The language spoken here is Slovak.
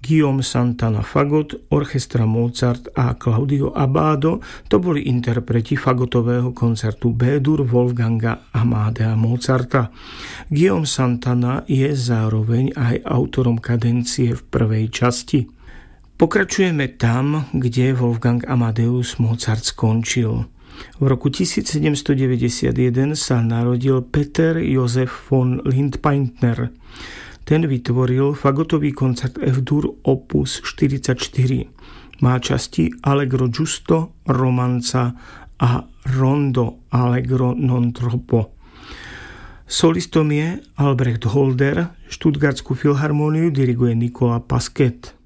Guillaume Santana fagot, orchestra Mozart a Claudio Abbado to boli interpreti fagotového koncertu B-dur Wolfganga Amadea Mozarta. Guillaume Santana je zároveň aj autorom kadencie v prvej časti. Pokračujeme tam, kde Wolfgang Amadeus Mozart skončil. V roku 1791 sa narodil Peter Josef von Lindpaintner. Ten vytvoril fagotový koncert F-dur opus 44. Má časti Allegro giusto, romanca a rondo Allegro non troppo. Solistom je Albrecht Holder, Stuttgartskú filharmóniu diriguje Nicolas Pasquet.